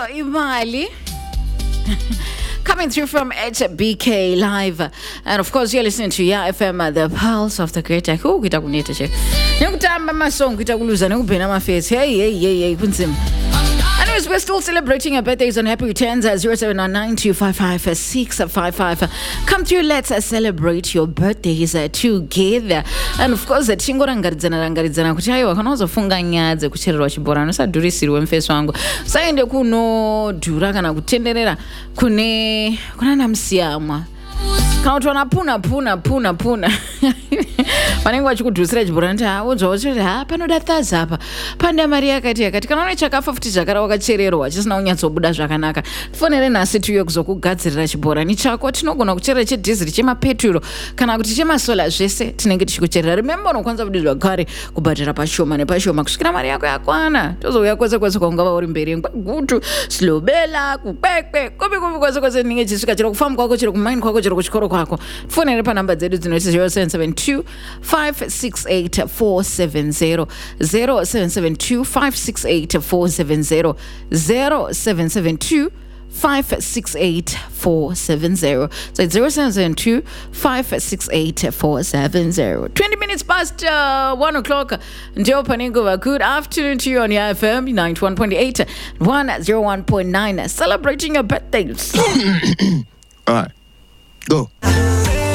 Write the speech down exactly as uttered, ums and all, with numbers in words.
Imali. Coming through from H B K Live. And of course, you're listening to Ya F M, the pulse of the greater. Who kita kunita che. Nyukutamba masong kita kuluza nyukupena mafesi. Hey, hey, hey, hey, kunsim. Anyways, we're still celebrating your birthdays on happy returns at zero seven nine nine two five five six five five. Come through, let's uh, celebrate your birthdays uh, together. And of course, chingo rangaridzana rangaridzana kuti aiwa kana uzofunga nyadze kuchererwa chiborano sadhurisirwe mfeso wangu. Saende kuno dhura kana kutenderera kune kuna namsiyamwa. Kana kuti wana puna puna puna puna. Vanenge vachikudhusira chiborano ta unzwa kuti ha panoda thaza apa panda mari yakati yakati kana une chakafa futi zvakara wakachererwa chisina unyatsobuda zvakanaka fonere nhasi tiuye kuzokugadzirira chiborani chako tinogona kucherera chedhiziri chemapeturo kana kuti chemasola zvese tinenge tichikucherera remember unokwanisa kuti zvakare kubhadhara pashoma nepashoma kusvikira mari yako yakwana tozouya kwese kwese kwaungava uri mberi gutu slobela kukwekwe kopi kopi kwese kwese ninge chisvika chero kufamba kwako chero kumaini kwako chero kuchikoro kwako fonere panhamba dzedu dzinoti zero seven seven two five six eight four seven zero zero seven seven two five six eight four seven zero zero seven seven two five six eight four seven zero. So it's zero seven seven two five six eight four seven zero. Twenty minutes past uh, one o'clock. Ndio Paningova. Good afternoon to you on your F M ninety-one point eight, one oh one point nine. Celebrating your birthdays. All right, go.